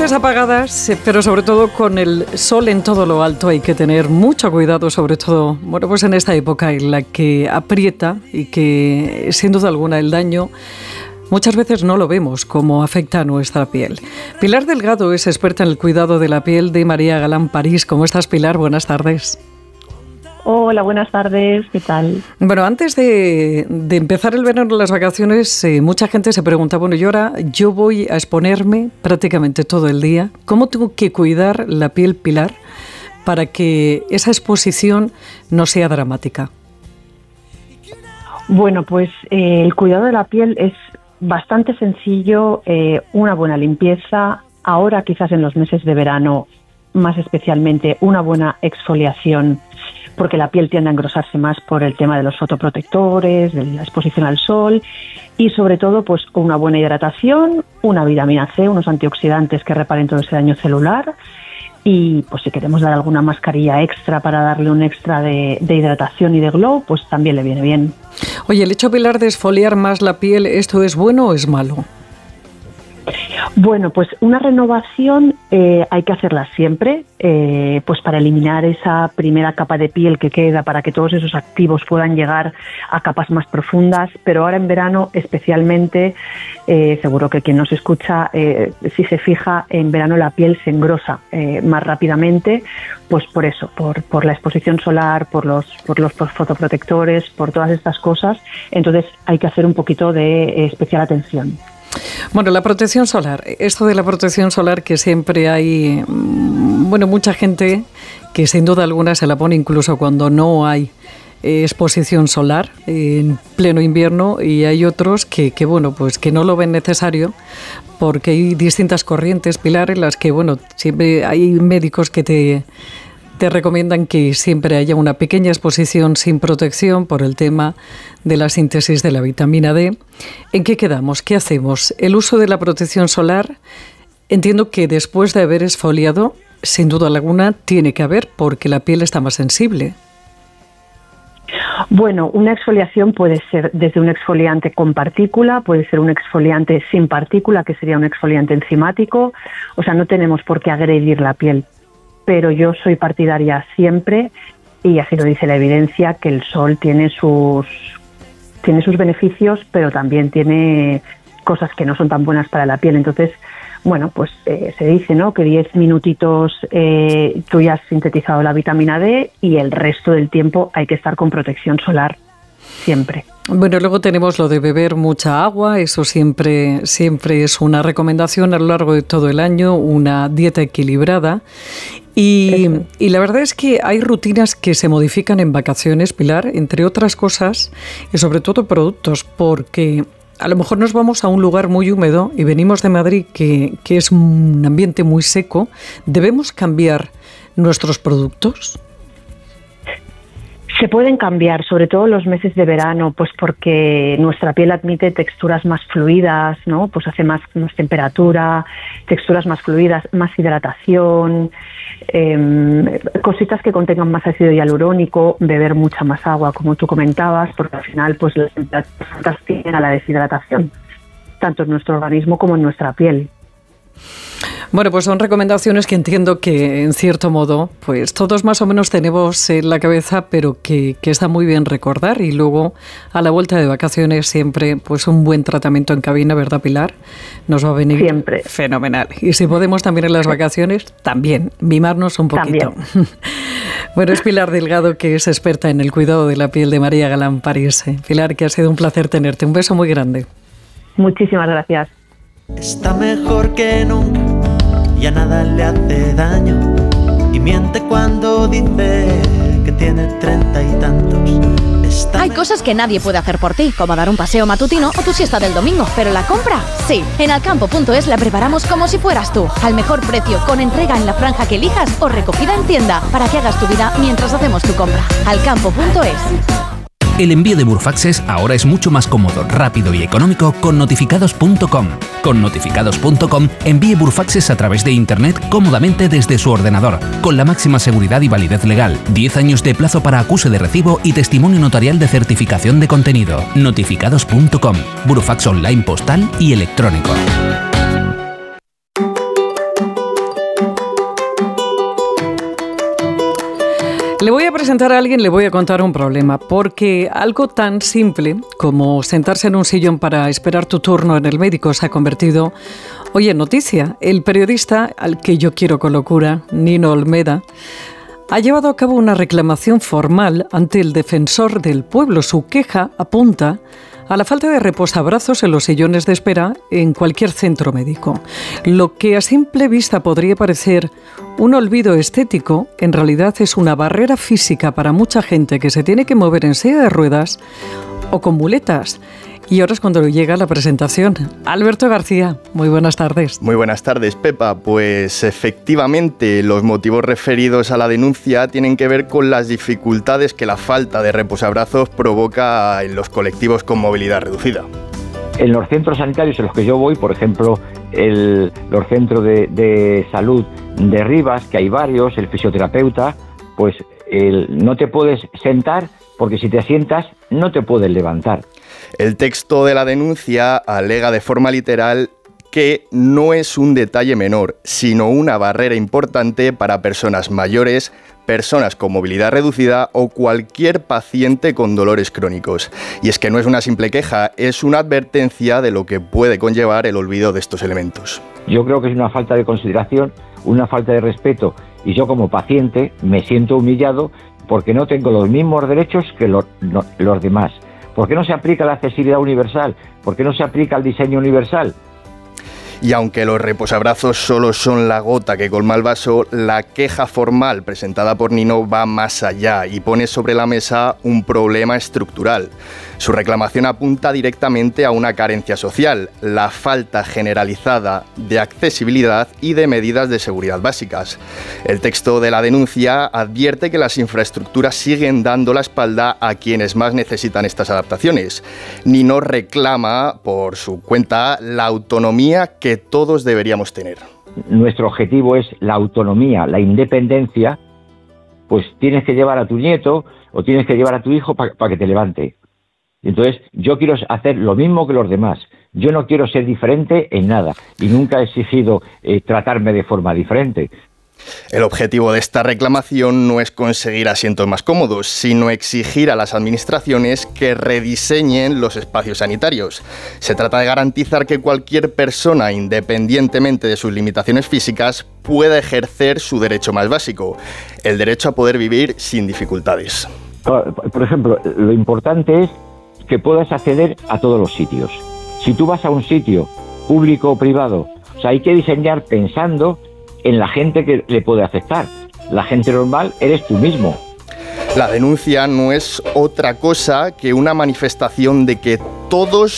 luces apagadas, pero sobre todo con el sol en todo lo alto hay que tener mucho cuidado, sobre todo, bueno, pues en esta época en la que aprieta y que sin duda alguna el daño muchas veces no lo vemos cómo afecta a nuestra piel. Pilar Delgado es experta en el cuidado de la piel de María Galán París. ¿Cómo estás, Pilar? Buenas tardes. Hola, buenas tardes, ¿qué tal? Bueno, antes de empezar el verano, las vacaciones, mucha gente se pregunta, bueno, yo voy a exponerme prácticamente todo el día. ¿Cómo tengo que cuidar la piel, Pilar, para que esa exposición no sea dramática? Bueno, pues el cuidado de la piel es bastante sencillo, una buena limpieza, ahora quizás en los meses de verano, más especialmente una buena exfoliación, porque la piel tiende a engrosarse más por el tema de los fotoprotectores, de la exposición al sol y sobre todo pues una buena hidratación, una vitamina C, unos antioxidantes que reparen todo ese daño celular y pues si queremos dar alguna mascarilla extra para darle un extra de hidratación y de glow, pues también le viene bien. Oye, el hecho, Pilar, de exfoliar más la piel, ¿esto es bueno o es malo? Bueno, pues una renovación hay que hacerla siempre, pues para eliminar esa primera capa de piel que queda, para que todos esos activos puedan llegar a capas más profundas, pero ahora en verano especialmente, seguro que quien nos escucha, si se fija, en verano la piel se engrosa más rápidamente, pues por eso, por la exposición solar, por los fotoprotectores, por todas estas cosas, entonces hay que hacer un poquito de especial atención. Bueno, la protección solar, esto de la protección solar que siempre hay, bueno, mucha gente que sin duda alguna se la pone incluso cuando no hay exposición solar en pleno invierno y hay otros que bueno, pues que no lo ven necesario porque hay distintas corrientes, Pilar, en las que, bueno, siempre hay médicos que te recomiendan que siempre haya una pequeña exposición sin protección por el tema de la síntesis de la vitamina D. ¿En qué quedamos? ¿Qué hacemos? El uso de la protección solar, entiendo que después de haber exfoliado, sin duda alguna, tiene que haber porque la piel está más sensible. Bueno, una exfoliación puede ser desde un exfoliante con partícula, puede ser un exfoliante sin partícula, que sería un exfoliante enzimático, o sea, no tenemos por qué agredir la piel. Pero yo soy partidaria siempre, y así lo dice la evidencia, que el sol tiene sus beneficios, pero también tiene cosas que no son tan buenas para la piel. Entonces, bueno, pues se dice, ¿no?, que 10 minutitos tú ya has sintetizado la vitamina D y el resto del tiempo hay que estar con protección solar siempre. Bueno, luego tenemos lo de beber mucha agua, eso siempre es una recomendación a lo largo de todo el año, una dieta equilibrada. Y la verdad es que hay rutinas que se modifican en vacaciones, Pilar, entre otras cosas, y sobre todo productos, porque a lo mejor nos vamos a un lugar muy húmedo y venimos de Madrid, que es un ambiente muy seco. ¿Debemos cambiar nuestros productos? Se pueden cambiar, sobre todo los meses de verano, pues porque nuestra piel admite texturas más fluidas, ¿no? Pues hace más temperatura, texturas más fluidas, más hidratación, cositas que contengan más ácido hialurónico, beber mucha más agua, como tú comentabas, porque al final pues las temperaturas tienden a la deshidratación, tanto en nuestro organismo como en nuestra piel. Bueno, pues son recomendaciones que entiendo que, en cierto modo, pues todos más o menos tenemos en la cabeza, pero que está muy bien recordar. Y luego, a la vuelta de vacaciones, siempre pues un buen tratamiento en cabina, ¿verdad, Pilar? Nos va a venir siempre fenomenal. Y si podemos también en las vacaciones, también, mimarnos un poquito. Bueno, es Pilar Delgado, que es experta en el cuidado de la piel de María Galán París. Pilar, que ha sido un placer tenerte. Un beso muy grande. Muchísimas gracias. Está mejor que nunca, ya nada le hace daño y miente cuando dice que tiene 30 y tantos. Hay cosas que nadie puede hacer por ti, como dar un paseo matutino o tu siesta del domingo, pero la compra, sí. En Alcampo.es la preparamos como si fueras tú, al mejor precio, con entrega en la franja que elijas o recogida en tienda, para que hagas tu vida mientras hacemos tu compra. Alcampo.es. El envío de Burfaxes ahora es mucho más cómodo, rápido y económico con Notificados.com. Con Notificados.com envíe Burfaxes a través de Internet cómodamente desde su ordenador, con la máxima seguridad y validez legal, 10 años de plazo para acuse de recibo y testimonio notarial de certificación de contenido. Notificados.com, Burfax online postal y electrónico. Le voy a presentar a alguien, le voy a contar un problema, porque algo tan simple como sentarse en un sillón para esperar tu turno en el médico se ha convertido hoy en noticia. El periodista al que yo quiero con locura, Nino Olmeda, ha llevado a cabo una reclamación formal ante el defensor del pueblo. Su queja apunta a la falta de reposabrazos en los sillones de espera en cualquier centro médico. Lo que a simple vista podría parecer un olvido estético, en realidad es una barrera física para mucha gente que se tiene que mover en silla de ruedas o con muletas. Y ahora es cuando llega la presentación. Alberto García, muy buenas tardes. Muy buenas tardes, Pepa. Pues efectivamente, los motivos referidos a la denuncia tienen que ver con las dificultades que la falta de reposabrazos provoca en los colectivos con movilidad reducida. En los centros sanitarios en los que yo voy, por ejemplo, los centros de salud de Rivas, que hay varios, el fisioterapeuta, pues no te puedes sentar porque si te sientas no te puedes levantar. El texto de la denuncia alega de forma literal que no es un detalle menor, sino una barrera importante para personas mayores, personas con movilidad reducida o cualquier paciente con dolores crónicos. Y es que no es una simple queja, es una advertencia de lo que puede conllevar el olvido de estos elementos. Yo creo que es una falta de consideración, una falta de respeto, y yo como paciente me siento humillado porque no tengo los mismos derechos que los demás. ¿Por qué no se aplica la accesibilidad universal? ¿Por qué no se aplica el diseño universal? Y aunque los reposabrazos solo son la gota que colma el vaso, la queja formal presentada por Nino va más allá y pone sobre la mesa un problema estructural. Su reclamación apunta directamente a una carencia social, la falta generalizada de accesibilidad y de medidas de seguridad básicas. El texto de la denuncia advierte que las infraestructuras siguen dando la espalda a quienes más necesitan estas adaptaciones. Nino reclama, por su cuenta, la autonomía que todos deberíamos tener. Nuestro objetivo es la autonomía, la independencia. Pues tienes que llevar a tu nieto o tienes que llevar a tu hijo para que te levante. Entonces, yo quiero hacer lo mismo que los demás. Yo no quiero ser diferente en nada y nunca he exigido tratarme de forma diferente. El objetivo de esta reclamación no es conseguir asientos más cómodos, sino exigir a las administraciones que rediseñen los espacios sanitarios. Se trata de garantizar que cualquier persona, independientemente de sus limitaciones físicas, pueda ejercer su derecho más básico, el derecho a poder vivir sin dificultades. Por ejemplo, lo importante es que puedas acceder a todos los sitios. Si tú vas a un sitio público o privado, o sea, hay que diseñar pensando en la gente que le puede afectar. La gente normal eres tú mismo. La denuncia no es otra cosa que una manifestación de que todos